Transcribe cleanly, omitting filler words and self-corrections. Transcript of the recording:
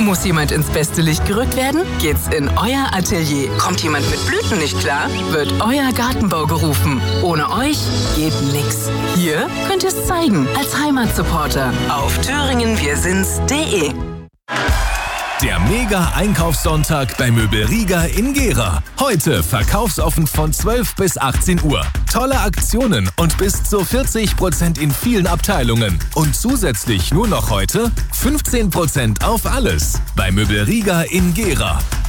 Muss jemand ins beste Licht gerückt werden? Geht's in euer Atelier. Kommt jemand mit Blüten nicht klar? Wird euer Gartenbau gerufen. Ohne euch geht nix. Hier könnt ihr es zeigen als Heimatsupporter auf thüringenwirsinds.de. Der Mega-Einkaufssonntag bei Möbel Rieger in Gera. Heute verkaufsoffen von 12 bis 18 Uhr. Tolle Aktionen und bis zu 40% in vielen Abteilungen. Und zusätzlich nur noch heute 15% auf alles. Bei Möbel Rieger in Gera.